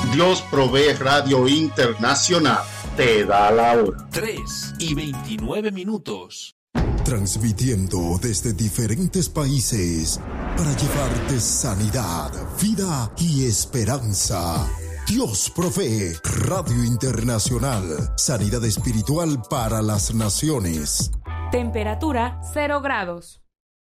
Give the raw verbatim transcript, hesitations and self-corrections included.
Dios Provee Radio Internacional te da la hora. tres y veintinueve minutos. Transmitiendo desde diferentes países para llevarte sanidad, vida y esperanza. Dios Provee Radio Internacional. Sanidad espiritual para las naciones. Temperatura cero grados.